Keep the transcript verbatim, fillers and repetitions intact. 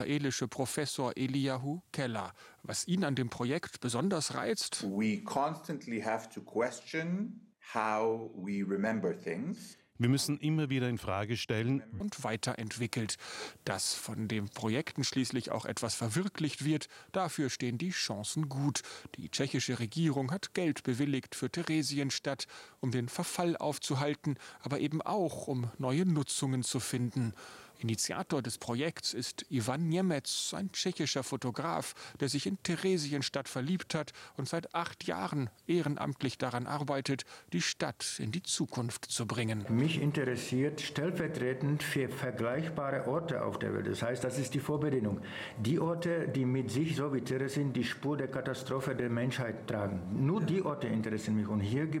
israelische Professor Eliyahu Keller. Was ihn an dem Projekt besonders reizt: We constantly have to question how we remember things. Wir müssen immer wieder in Frage stellen und weiterentwickelt. Dass von den Projekten schließlich auch etwas verwirklicht wird, dafür stehen die Chancen gut. Die tschechische Regierung hat Geld bewilligt für Theresienstadt, um den Verfall aufzuhalten, aber eben auch, um neue Nutzungen zu finden. Initiator des Projekts ist Ivan Němec, ein tschechischer Fotograf, der sich in Theresienstadt verliebt hat und seit acht Jahren ehrenamtlich daran arbeitet, die Stadt in die Zukunft zu bringen. Mich interessiert stellvertretend für vergleichbare Orte auf der Welt. Das heißt, das ist die Vorbedingung. Die Orte, die mit sich, so wie Theresien, die Spur der Katastrophe der Menschheit tragen. Nur die Orte interessieren mich. Und hier gibt